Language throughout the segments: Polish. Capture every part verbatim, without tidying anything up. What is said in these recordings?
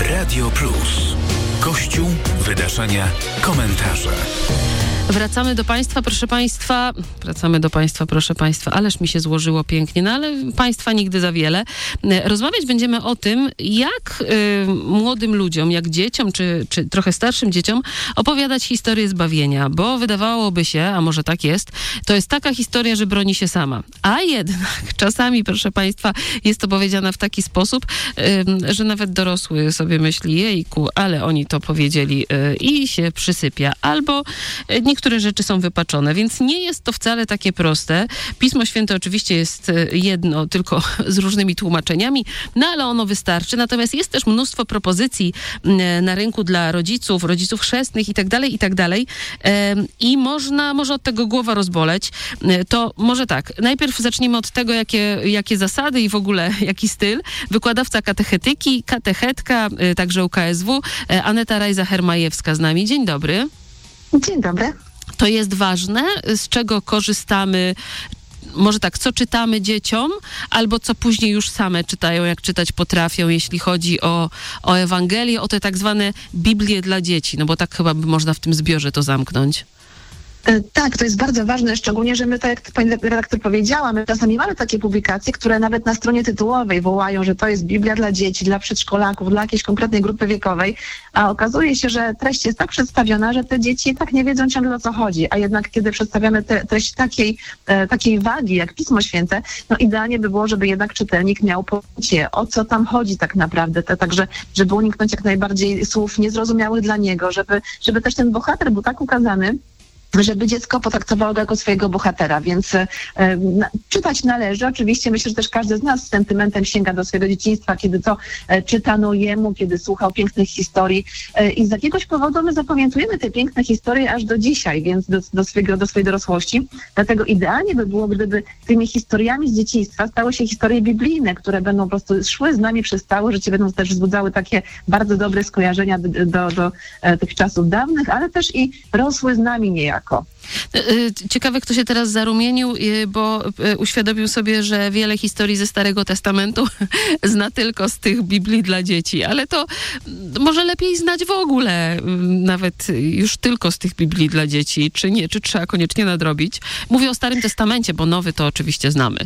Radio Plus. Kościół, wydarzenia, komentarze. Wracamy do Państwa, proszę Państwa. Wracamy do Państwa, proszę Państwa. Ależ mi się złożyło pięknie, no ale Państwa nigdy za wiele. Rozmawiać będziemy o tym, jak y, młodym ludziom, jak dzieciom, czy, czy trochę starszym dzieciom opowiadać historię zbawienia, bo wydawałoby się, a może tak jest, to jest taka historia, że broni się sama. A jednak czasami, proszę Państwa, jest opowiedziana w taki sposób, y, że nawet dorosły sobie myśli, jejku, ale oni to powiedzieli y, i się przysypia. Albo y, niektóre rzeczy są wypaczone, więc nie jest to wcale takie proste. Pismo Święte oczywiście jest jedno, tylko z różnymi tłumaczeniami, no ale ono wystarczy. Natomiast jest też mnóstwo propozycji na rynku dla rodziców, rodziców chrzestnych i tak dalej, i tak dalej. I można, może od tego głowa rozboleć. To może tak, najpierw zacznijmy od tego, jakie, jakie zasady i w ogóle jaki styl. Wykładowca katechetyki, katechetka, także U K S W, Aneta Rajza-Hermajewska z nami. Dzień dobry. Dzień dobry. To jest ważne, z czego korzystamy, może tak, co czytamy dzieciom, albo co później już same czytają, jak czytać potrafią, jeśli chodzi o, o Ewangelię, o te tak zwane Biblię dla dzieci, no bo tak chyba by można w tym zbiorze to zamknąć. Tak, to jest bardzo ważne, szczególnie, że my, tak jak pani redaktor powiedziała, my czasami mamy takie publikacje, które nawet na stronie tytułowej wołają, że to jest Biblia dla dzieci, dla przedszkolaków, dla jakiejś konkretnej grupy wiekowej, a okazuje się, że treść jest tak przedstawiona, że te dzieci tak nie wiedzą ciągle, o co chodzi, a jednak kiedy przedstawiamy te, treść takiej, e, takiej wagi, jak Pismo Święte, no idealnie by było, żeby jednak czytelnik miał pojęcie, o co tam chodzi tak naprawdę, te, także żeby uniknąć jak najbardziej słów niezrozumiałych dla niego, żeby, żeby też ten bohater był tak ukazany, żeby dziecko potraktowało go jako swojego bohatera, więc e, na, czytać należy. Oczywiście myślę, że też każdy z nas z sentymentem sięga do swojego dzieciństwa, kiedy to e, czytano jemu, kiedy słuchał pięknych historii e, i z jakiegoś powodu my zapamiętujemy te piękne historie aż do dzisiaj, więc do, do, swojego, do swojej dorosłości. Dlatego idealnie by było, gdyby tymi historiami z dzieciństwa stały się historie biblijne, które będą po prostu szły z nami przez całe życie, będą też wzbudzały takie bardzo dobre skojarzenia do, do, do e, tych czasów dawnych, ale też i rosły z nami niejako. Ciekawe, kto się teraz zarumienił, bo uświadomił sobie, że wiele historii ze Starego Testamentu zna tylko z tych Biblii dla dzieci, ale to może lepiej znać w ogóle, nawet już tylko z tych Biblii dla dzieci, czy nie, czy trzeba koniecznie nadrobić. Mówię o Starym Testamencie, bo Nowy to oczywiście znamy.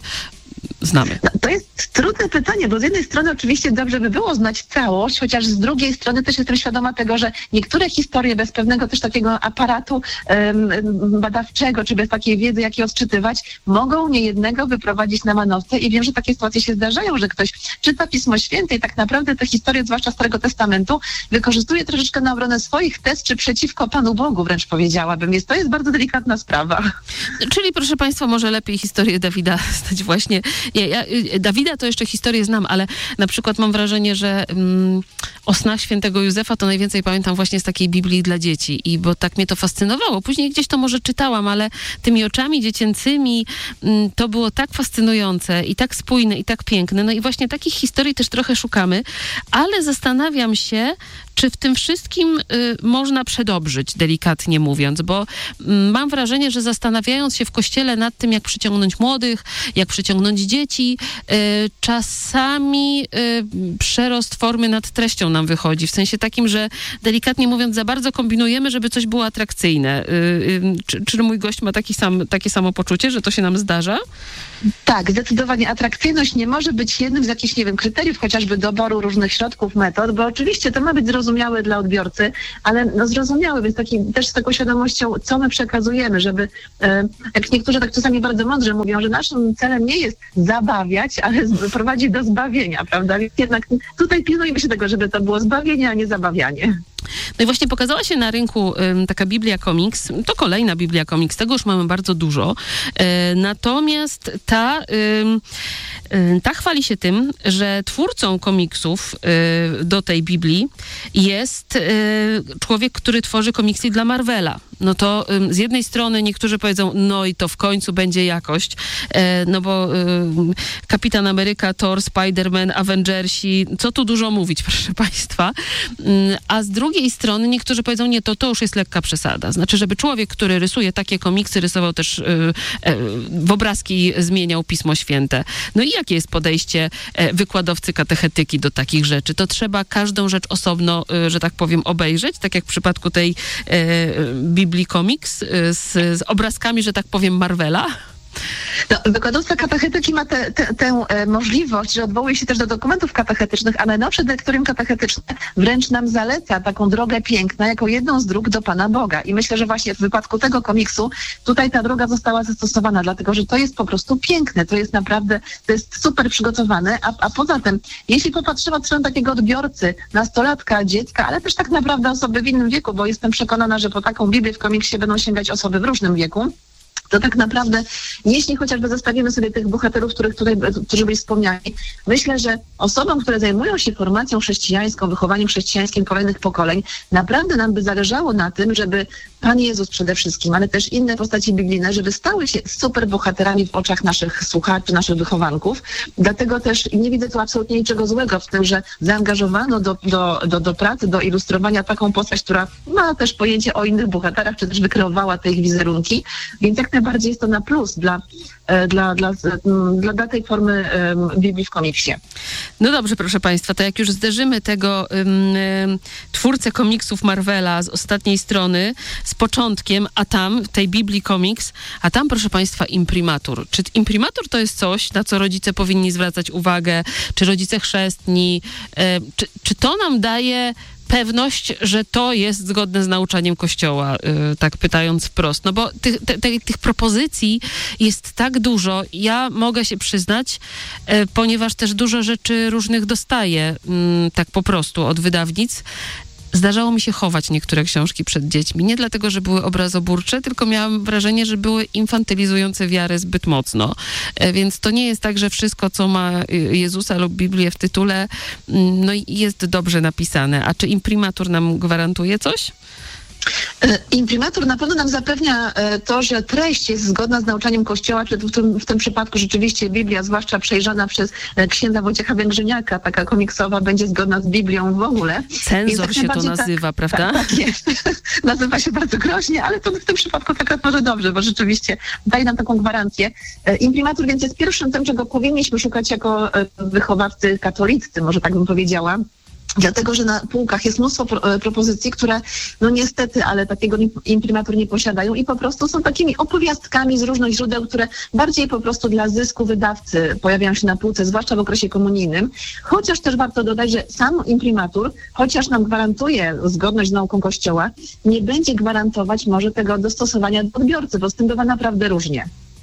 Znamy. No, to jest trudne pytanie, bo z jednej strony oczywiście dobrze by było znać całość, chociaż z drugiej strony też jestem świadoma tego, że niektóre historie bez pewnego też takiego aparatu um, badawczego, czy bez takiej wiedzy, jak je odczytywać, mogą niejednego wyprowadzić na manowce i wiem, że takie sytuacje się zdarzają, że ktoś czyta Pismo Święte i tak naprawdę te historie, zwłaszcza Starego Testamentu, wykorzystuje troszeczkę na obronę swoich tez, czy przeciwko Panu Bogu, wręcz powiedziałabym. Jest, to jest bardzo delikatna sprawa. Czyli, proszę Państwa, może lepiej historię Dawida stać właśnie. Nie, ja, Dawida to jeszcze historię znam, ale na przykład mam wrażenie, że mm, o snach świętego Józefa to najwięcej pamiętam właśnie z takiej Biblii dla dzieci, i bo tak mnie to fascynowało. Później gdzieś to może czytałam, ale tymi oczami dziecięcymi mm, to było tak fascynujące i tak spójne i tak piękne. No i właśnie takich historii też trochę szukamy, ale zastanawiam się, czy w tym wszystkim y, można przedobrzyć, delikatnie mówiąc, bo y, mam wrażenie, że zastanawiając się w Kościele nad tym, jak przyciągnąć młodych, jak przyciągnąć dzieci, y, czasami y, przerost formy nad treścią nam wychodzi, w sensie takim, że delikatnie mówiąc za bardzo kombinujemy, żeby coś było atrakcyjne. Y, y, czy, czy mój gość ma taki sam, takie samo poczucie, że to się nam zdarza? Tak, zdecydowanie atrakcyjność nie może być jednym z jakichś, nie wiem, kryteriów chociażby doboru różnych środków, metod, bo oczywiście to ma być zrozumiałe dla odbiorcy, ale no zrozumiałe, więc taki, też z taką świadomością, co my przekazujemy, żeby, e, jak niektórzy tak czasami bardzo mądrze mówią, że naszym celem nie jest zabawiać, ale prowadzić do zbawienia, prawda? Więc jednak tutaj pilnujmy się tego, żeby to było zbawienie, a nie zabawianie. No i właśnie pokazała się na rynku y, taka Biblia Comics. To kolejna Biblia Comics, tego już mamy bardzo dużo. Y, natomiast ta, y, y, ta chwali się tym, że twórcą komiksów y, do tej Biblii jest y, człowiek, który tworzy komiksy dla Marvela. no to ym, z jednej strony niektórzy powiedzą, no i to w końcu będzie jakość, e, no bo ym, Kapitan Ameryka, Thor, Spider-Man, Avengersi, co tu dużo mówić, proszę państwa. Ym, a z drugiej strony niektórzy powiedzą, nie, to, to już jest lekka przesada. Znaczy, żeby człowiek, który rysuje takie komiksy, rysował też y, y, w obrazki zmieniał Pismo Święte. No i jakie jest podejście y, wykładowcy katechetyki do takich rzeczy? To trzeba każdą rzecz osobno, y, że tak powiem, obejrzeć, tak jak w przypadku tej y, Biblii Komiks y, z, z obrazkami, że tak powiem, Marvela. No, wykładowca katechetyki ma tę te, te, te, e, możliwość, że odwołuje się też do dokumentów katechetycznych, a najnowsze dyrektorium katechetyczne wręcz nam zaleca taką drogę piękna jako jedną z dróg do Pana Boga. I myślę, że właśnie w wypadku tego komiksu tutaj ta droga została zastosowana, dlatego że to jest po prostu piękne, to jest naprawdę, to jest super przygotowane, a, a poza tym, jeśli popatrzymy od strony takiego odbiorcy, nastolatka, dziecka, ale też tak naprawdę osoby w innym wieku, bo jestem przekonana, że po taką Biblię w komiksie będą sięgać osoby w różnym wieku, to tak naprawdę, jeśli chociażby zostawimy sobie tych bohaterów, których tutaj, którzy byli wspomniani, myślę, że osobom, które zajmują się formacją chrześcijańską, wychowaniem chrześcijańskim kolejnych pokoleń, naprawdę nam by zależało na tym, żeby Pan Jezus przede wszystkim, ale też inne postaci biblijne, żeby stały się super bohaterami w oczach naszych słuchaczy, naszych wychowanków. Dlatego też nie widzę tu absolutnie niczego złego w tym, że zaangażowano do, do, do, do pracy, do ilustrowania taką postać, która ma też pojęcie o innych bohaterach, czy też wykreowała te ich wizerunki. Więc jak najbardziej jest to na plus dla, dla, dla, dla, dla tej formy um, Biblii w komiksie. No dobrze, proszę państwa, to jak już zderzymy tego um, twórcę komiksów Marvela z ostatniej strony, z początkiem, a tam, w tej Biblii komiks, a tam, proszę państwa, imprimatur. Czy imprimatur to jest coś, na co rodzice powinni zwracać uwagę, czy rodzice chrzestni, e, czy, czy to nam daje pewność, że to jest zgodne z nauczaniem Kościoła, yy, tak pytając wprost. No bo tych, te, te, tych propozycji jest tak dużo. Ja mogę się przyznać, yy, ponieważ też dużo rzeczy różnych dostaję, yy, tak po prostu od wydawnic. Zdarzało mi się chować niektóre książki przed dziećmi. Nie dlatego, że były obrazoburcze, tylko miałam wrażenie, że były infantylizujące wiarę zbyt mocno. E, więc to nie jest tak, że wszystko, co ma Jezusa lub Biblię w tytule, no jest dobrze napisane. A czy imprimatur nam gwarantuje coś? Imprimatur na pewno nam zapewnia to, że treść jest zgodna z nauczaniem Kościoła, czy w tym, w tym przypadku rzeczywiście Biblia, zwłaszcza przejrzana przez księdza Wojciecha Węgrzyniaka, taka komiksowa, będzie zgodna z Biblią w ogóle. Cenzor tak się to nazywa, tak, prawda? Tak, tak jest. Nazywa się bardzo groźnie, ale to w tym przypadku tak może dobrze, bo rzeczywiście daje nam taką gwarancję. Imprimatur więc jest pierwszym tym, czego powinniśmy szukać jako wychowawcy katoliccy, może tak bym powiedziała. Dlatego, że na półkach jest mnóstwo pro, propozycji, które no niestety, ale takiego imprimatur nie posiadają i po prostu są takimi opowiastkami z różnych źródeł, które bardziej po prostu dla zysku wydawcy pojawiają się na półce, zwłaszcza w okresie komunijnym. Chociaż też warto dodać, że sam imprimatur, chociaż nam gwarantuje zgodność z nauką Kościoła, nie będzie gwarantować może tego dostosowania do odbiorcy, bo z tym bywa naprawdę różnie.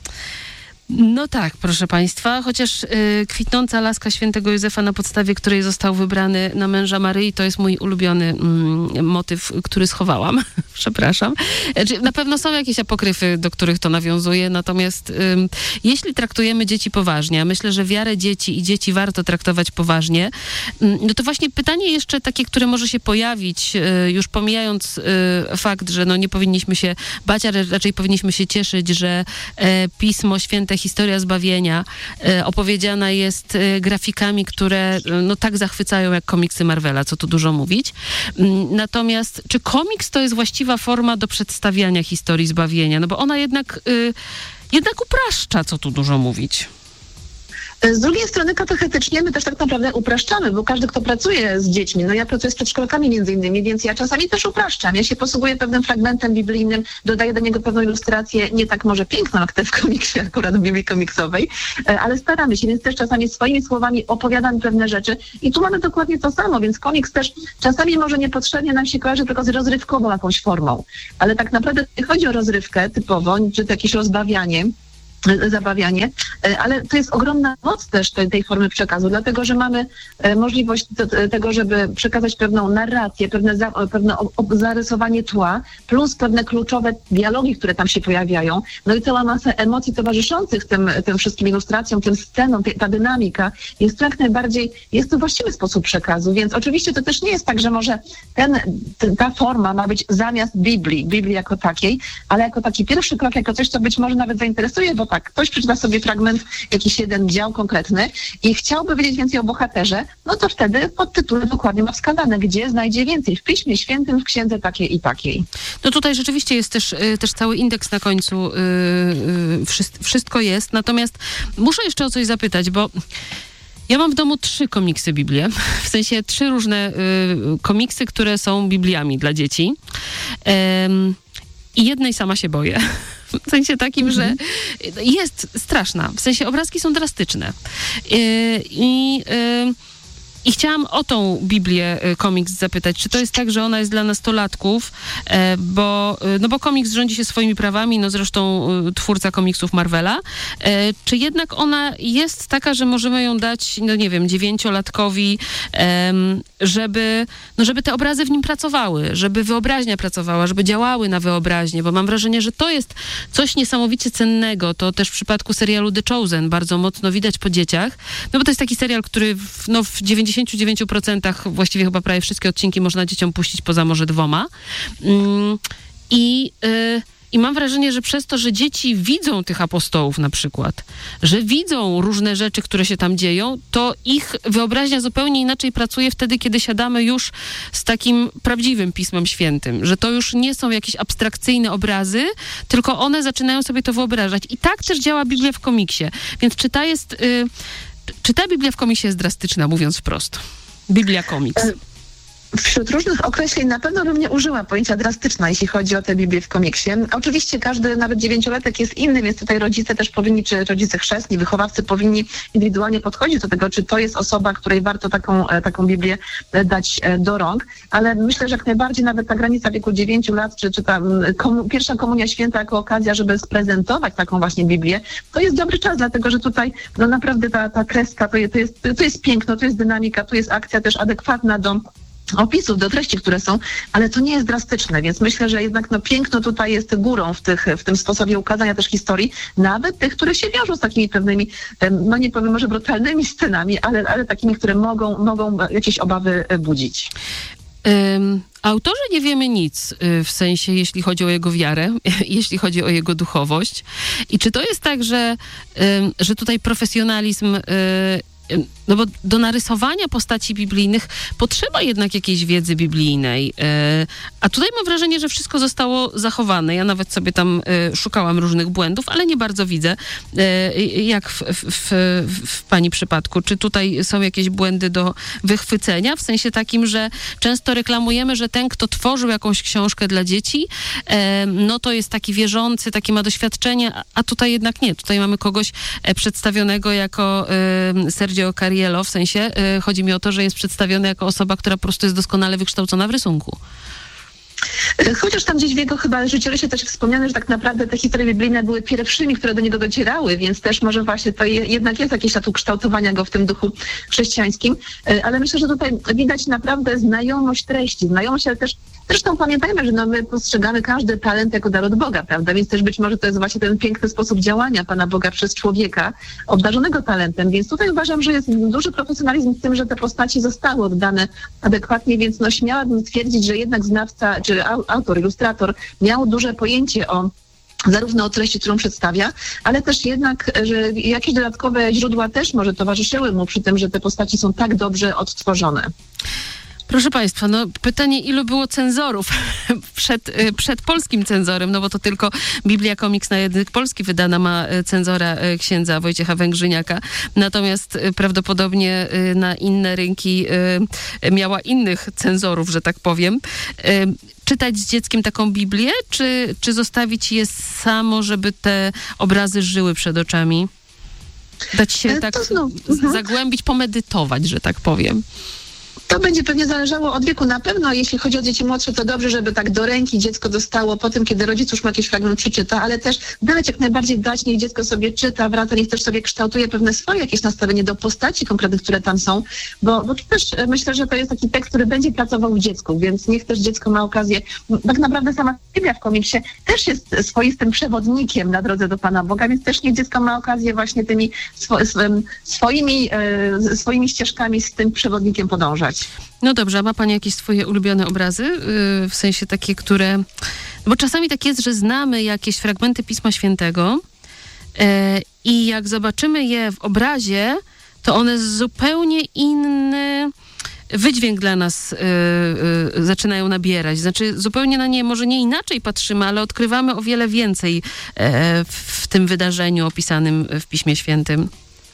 No tak, proszę państwa, chociaż y, kwitnąca laska świętego Józefa, na podstawie której został wybrany na męża Maryi, to jest mój ulubiony mm, motyw, który schowałam. Przepraszam. Znaczy, na pewno są jakieś apokryfy, do których to nawiązuje, natomiast y, jeśli traktujemy dzieci poważnie, a myślę, że wiarę dzieci i dzieci warto traktować poważnie, y, no to właśnie pytanie jeszcze takie, które może się pojawić, y, już pomijając y, fakt, że no nie powinniśmy się bać, ale raczej powinniśmy się cieszyć, że y, Pismo Święte, historia zbawienia e, opowiedziana jest e, grafikami, które e, no tak zachwycają jak komiksy Marvela, co tu dużo mówić. Mm, natomiast czy komiks to jest właściwa forma do przedstawiania historii zbawienia? No bo ona jednak, e, jednak upraszcza, co tu dużo mówić. Z drugiej strony katechetycznie my też tak naprawdę upraszczamy, bo każdy, kto pracuje z dziećmi, no ja pracuję z przedszkolakami między innymi, więc ja czasami też upraszczam. Ja się posługuję pewnym fragmentem biblijnym, dodaję do niego pewną ilustrację, nie tak może piękną jak te w komiksie, akurat w Biblii komiksowej, ale staramy się, więc też czasami swoimi słowami opowiadam pewne rzeczy i tu mamy dokładnie to samo, więc komiks też czasami może niepotrzebnie nam się kojarzy tylko z rozrywkową jakąś formą, ale tak naprawdę nie chodzi o rozrywkę typową, czy to jakieś rozbawianie, zabawianie, ale to jest ogromna moc też tej, tej formy przekazu, dlatego że mamy możliwość do, tego, żeby przekazać pewną narrację, pewne, za, pewne o, o, zarysowanie tła, plus pewne kluczowe dialogi, które tam się pojawiają, no i cała masa emocji towarzyszących tym, tym wszystkim ilustracjom, tym scenom, ta dynamika jest jak najbardziej, jest to właściwy sposób przekazu, więc oczywiście to też nie jest tak, że może ten, ta forma ma być zamiast Biblii, Biblii jako takiej, ale jako taki pierwszy krok, jako coś, co być może nawet zainteresuje, bo tak, ktoś przeczyta sobie fragment, jakiś jeden dział konkretny i chciałby wiedzieć więcej o bohaterze, no to wtedy podtytuły dokładnie ma wskazane, gdzie znajdzie więcej w Piśmie Świętym, w księdze takiej i takiej. No tutaj rzeczywiście jest też, też cały indeks na końcu, wszystko jest, natomiast muszę jeszcze o coś zapytać, bo ja mam w domu trzy komiksy Biblię, w sensie trzy różne komiksy, które są Bibliami dla dzieci. I jednej sama się boję. W sensie takim, że jest straszna. W sensie obrazki są drastyczne. I, i, i chciałam o tą Biblię komiks zapytać, czy to jest tak, że ona jest dla nastolatków, bo, no bo komiks rządzi się swoimi prawami, no zresztą twórca komiksów Marvela, czy jednak ona jest taka, że możemy ją dać, no nie wiem, dziewięciolatkowi, żeby, no żeby te obrazy w nim pracowały, żeby wyobraźnia pracowała, żeby działały na wyobraźnię, bo mam wrażenie, że to jest coś niesamowicie cennego. To też w przypadku serialu The Chosen bardzo mocno widać po dzieciach, no bo to jest taki serial, który w, no w dziewięćdziesięciu dziewięciu procentach, właściwie chyba prawie wszystkie odcinki można dzieciom puścić poza może dwoma. Mm, I... Y, I mam wrażenie, że przez to, że dzieci widzą tych apostołów na przykład, że widzą różne rzeczy, które się tam dzieją, to ich wyobraźnia zupełnie inaczej pracuje wtedy, kiedy siadamy już z takim prawdziwym Pismem Świętym, że to już nie są jakieś abstrakcyjne obrazy, tylko one zaczynają sobie to wyobrażać. I tak też działa Biblia w komiksie. Więc czy ta jest, y, czy ta Biblia w komiksie jest drastyczna, mówiąc wprost? Biblia komiks. Wśród różnych określeń na pewno bym nie użyła pojęcia drastyczna, jeśli chodzi o tę Biblię w komiksie. Oczywiście każdy, nawet dziewięciolatek jest inny, więc tutaj rodzice też powinni, czy rodzice chrzestni, wychowawcy powinni indywidualnie podchodzić do tego, czy to jest osoba, której warto taką, taką Biblię dać do rąk. Ale myślę, że jak najbardziej nawet ta granica wieku dziewięciu lat, czy, czy ta komu, pierwsza komunia święta jako okazja, żeby sprezentować taką właśnie Biblię, to jest dobry czas, dlatego że tutaj no naprawdę ta, ta kreska, to jest, to, jest, to jest piękno, to jest dynamika, to jest akcja też adekwatna do opisów, do treści, które są, ale to nie jest drastyczne, więc myślę, że jednak no, piękno tutaj jest górą w, tych, w tym sposobie ukazania też historii, nawet tych, które się wiążą z takimi pewnymi, no nie powiem może brutalnymi scenami, ale, ale takimi, które mogą, mogą jakieś obawy budzić. Um, autorze nie wiemy nic, w sensie jeśli chodzi o jego wiarę, jeśli chodzi o jego duchowość. I czy to jest tak, że, um, że tutaj profesjonalizm um, no bo do narysowania postaci biblijnych potrzeba jednak jakiejś wiedzy biblijnej. A tutaj mam wrażenie, że wszystko zostało zachowane. Ja nawet sobie tam szukałam różnych błędów, ale nie bardzo widzę, jak w, w, w pani przypadku. Czy tutaj są jakieś błędy do wychwycenia? W sensie takim, że często reklamujemy, że ten, kto tworzył jakąś książkę dla dzieci, no to jest taki wierzący, taki ma doświadczenie, a tutaj jednak nie. Tutaj mamy kogoś przedstawionego jako Sergio Cariello, w sensie y, chodzi mi o to, że jest przedstawiony jako osoba, która po prostu jest doskonale wykształcona w rysunku. Chociaż tam gdzieś w jego chyba życiorysie też wspomniane, że tak naprawdę te historie biblijne były pierwszymi, które do niego docierały, więc też może właśnie to je, jednak jest jakiś atuł kształtowania go w tym duchu chrześcijańskim, ale myślę, że tutaj widać naprawdę znajomość treści, znajomość, ale też zresztą pamiętajmy, że no my postrzegamy każdy talent jako dar od Boga, prawda, więc też być może to jest właśnie ten piękny sposób działania Pana Boga przez człowieka obdarzonego talentem, więc tutaj uważam, że jest duży profesjonalizm w tym, że te postaci zostały oddane adekwatnie, więc no śmiałabym twierdzić, że jednak znawca czy autor, ilustrator miał duże pojęcie o zarówno o treści, którą przedstawia, ale też jednak, że jakieś dodatkowe źródła też może towarzyszyły mu przy tym, że te postaci są tak dobrze odtworzone. Proszę Państwa, no pytanie, ilu było cenzorów przed, przed polskim cenzorem, no bo to tylko Biblia Komiks na język polski wydana ma cenzora księdza Wojciecha Węgrzyniaka, natomiast prawdopodobnie na inne rynki miała innych cenzorów, że tak powiem. Czytać z dzieckiem taką Biblię, czy, czy zostawić je samo, żeby te obrazy żyły przed oczami? Dać się tak no, uh-huh. zagłębić, pomedytować, że tak powiem. To będzie pewnie zależało od wieku na pewno. Jeśli chodzi o dzieci młodsze, to dobrze, żeby tak do ręki dziecko dostało po tym, kiedy rodzic już ma jakiś fragment przeczyta, ale też dać jak najbardziej dać, niech dziecko sobie czyta, wraca, niech też sobie kształtuje pewne swoje jakieś nastawienie do postaci konkretnych, które tam są, bo, bo też myślę, że to jest taki tekst, który będzie pracował w dziecku, więc niech też dziecko ma okazję, tak naprawdę sama Biblia w komiksie też jest swoistym przewodnikiem na drodze do Pana Boga, więc też niech dziecko ma okazję właśnie tymi swo, swoimi, e, swoimi ścieżkami z tym przewodnikiem podążać. No dobrze, a ma Pani jakieś swoje ulubione obrazy? Yy, w sensie takie, które... Bo czasami tak jest, że znamy jakieś fragmenty Pisma Świętego yy, i jak zobaczymy je w obrazie, to one zupełnie inny wydźwięk dla nas yy, yy, zaczynają nabierać. Znaczy zupełnie na nie może nie inaczej patrzymy, ale odkrywamy o wiele więcej yy, w tym wydarzeniu opisanym w Piśmie Świętym.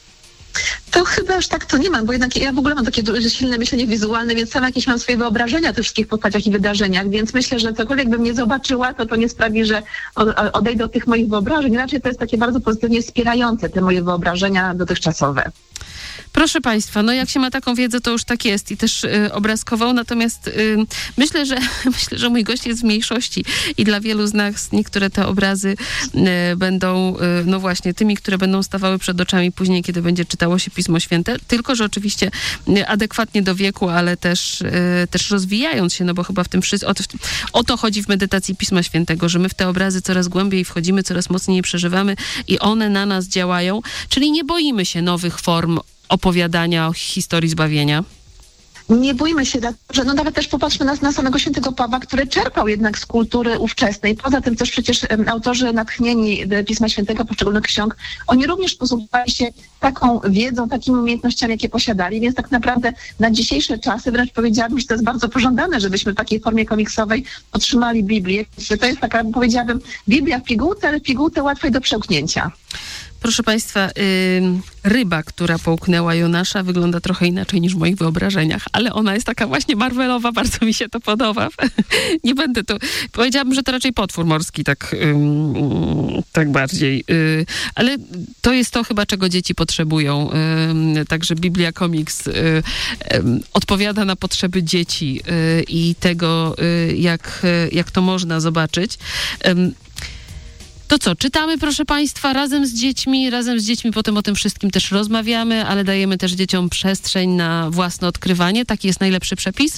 To chyba aż tak to nie mam, bo jednak ja w ogóle mam takie silne myślenie wizualne, więc sama jakieś mam swoje wyobrażenia o tych wszystkich postaciach i wydarzeniach, więc myślę, że cokolwiek bym nie zobaczyła, to to nie sprawi, że odejdę od tych moich wyobrażeń. Raczej to jest takie bardzo pozytywnie wspierające te moje wyobrażenia dotychczasowe. Proszę Państwa, no jak się ma taką wiedzę, to już tak jest i też y, obrazkową, natomiast y, myślę, że myślę, że mój gość jest w mniejszości i dla wielu z nas niektóre te obrazy y, będą, y, no właśnie, tymi, które będą stawały przed oczami później, kiedy będzie czytało się Pismo Święte, tylko że oczywiście y, adekwatnie do wieku, ale też, y, też rozwijając się, no bo chyba w tym wszystkim, o, o to chodzi w medytacji Pisma Świętego, że my w te obrazy coraz głębiej wchodzimy, coraz mocniej je przeżywamy i one na nas działają, czyli nie boimy się nowych form opowiadania o historii zbawienia. Nie bójmy się, że no nawet też popatrzmy na, na samego świętego Pawła, który czerpał jednak z kultury ówczesnej. Poza tym też przecież um, autorzy natchnieni Pisma Świętego, poszczególnych ksiąg, oni również posługiwali się taką wiedzą, takimi umiejętnościami, jakie posiadali, więc tak naprawdę na dzisiejsze czasy wręcz powiedziałabym, że to jest bardzo pożądane, żebyśmy w takiej formie komiksowej otrzymali Biblię. Że to jest taka, powiedziałabym, Biblia w pigułce, ale w pigułce łatwej do przełknięcia. Proszę Państwa, yy, ryba, która połknęła Jonasza, wygląda trochę inaczej niż w moich wyobrażeniach, ale ona jest taka właśnie Marvelowa, bardzo mi się to podoba. Nie będę to... Powiedziałabym, że to raczej potwór morski, tak, yy, tak bardziej. Yy, ale to jest to chyba, czego dzieci potrzebują. Yy, także Biblia Comics yy, yy, odpowiada na potrzeby dzieci yy, i tego, yy, jak, yy, jak to można zobaczyć. Yy, To co, czytamy, proszę Państwa, razem z dziećmi, razem z dziećmi potem o tym wszystkim też rozmawiamy, ale dajemy też dzieciom przestrzeń na własne odkrywanie. Taki jest najlepszy przepis?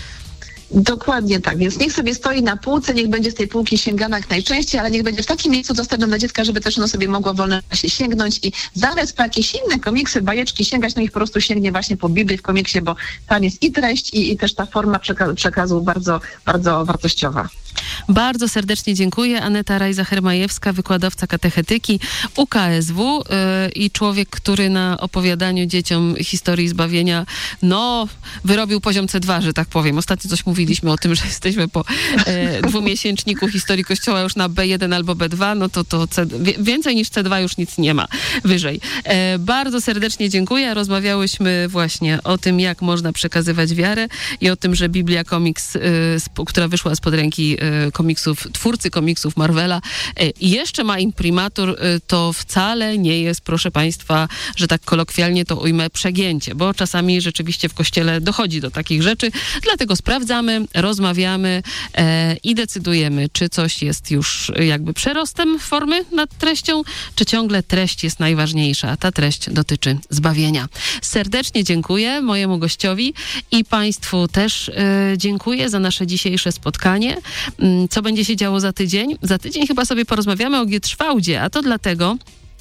Dokładnie tak, więc niech sobie stoi na półce, niech będzie z tej półki sięgana jak najczęściej, ale niech będzie w takim miejscu dostępnym dla dziecka, żeby też ono sobie mogło wolno się sięgnąć i zamiast po jakieś inne komiksy, bajeczki sięgać, no ich po prostu sięgnie właśnie po Biblii w komiksie, bo tam jest i treść, i, i też ta forma przeka- przekazu bardzo, bardzo wartościowa. Bardzo serdecznie dziękuję. Aneta Rajza-Hermajewska, wykładowca katechetyki U K S W yy, i człowiek, który na opowiadaniu dzieciom historii zbawienia, no, wyrobił poziom C dwa, że tak powiem. Ostatnio coś mówiliśmy o tym, że jesteśmy po yy, dwumiesięczniku historii Kościoła już na B jeden albo B dwa, no to, to C, więcej niż C dwa już nic nie ma wyżej. Yy, bardzo serdecznie dziękuję. Rozmawiałyśmy właśnie o tym, jak można przekazywać wiarę i o tym, że Biblia Comics, yy, sp- która wyszła spod ręki yy, komiksów, twórcy komiksów Marvela i jeszcze ma imprimatur, to wcale nie jest, proszę Państwa, że tak kolokwialnie to ujmę, przegięcie, bo czasami rzeczywiście w Kościele dochodzi do takich rzeczy, dlatego sprawdzamy, rozmawiamy e, i decydujemy, czy coś jest już jakby przerostem formy nad treścią, czy ciągle treść jest najważniejsza, a ta treść dotyczy zbawienia. Serdecznie dziękuję mojemu gościowi i Państwu też e, dziękuję za nasze dzisiejsze spotkanie. Co będzie się działo za tydzień? Za tydzień chyba sobie porozmawiamy o Gietrzwałdzie, a to dlatego,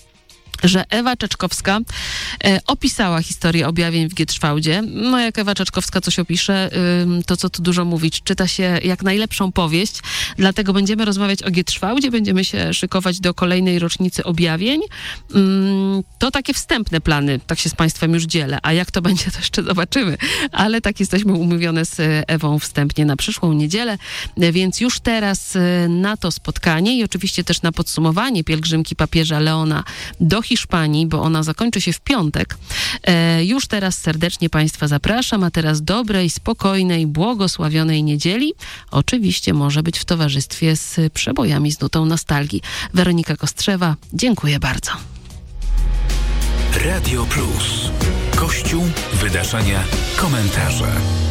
że Ewa Czeczkowska e, opisała historię objawień w Gietrzwałdzie. No jak Ewa Czeczkowska coś opisze, y, to co tu dużo mówić, czyta się jak najlepszą powieść, dlatego będziemy rozmawiać o Gietrzwałdzie, będziemy się szykować do kolejnej rocznicy objawień. Y, to takie wstępne plany, tak się z Państwem już dzielę, a jak to będzie, to jeszcze zobaczymy, ale tak jesteśmy umówione z Ewą wstępnie na przyszłą niedzielę, więc już teraz na to spotkanie i oczywiście też na podsumowanie pielgrzymki papieża Leona do Hiszpanii, bo ona zakończy się w piątek. E, już teraz serdecznie Państwa zapraszam, a teraz dobrej, spokojnej, błogosławionej niedzieli. Oczywiście może być w towarzystwie z przebojami z nutą nostalgii. Weronika Kostrzewa, dziękuję bardzo. Radio Plus. Kościół, wydarzenia, komentarze.